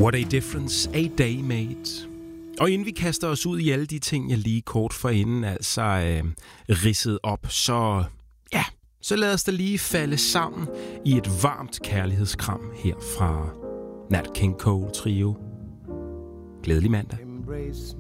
What a difference a day made. Og inden vi kaster os ud i alle de ting, jeg lige kort forinden ridset op, så lad os da lige falde sammen i et varmt kærlighedskram her fra Nat King Cole Trio. Glædelig mandag. Embrace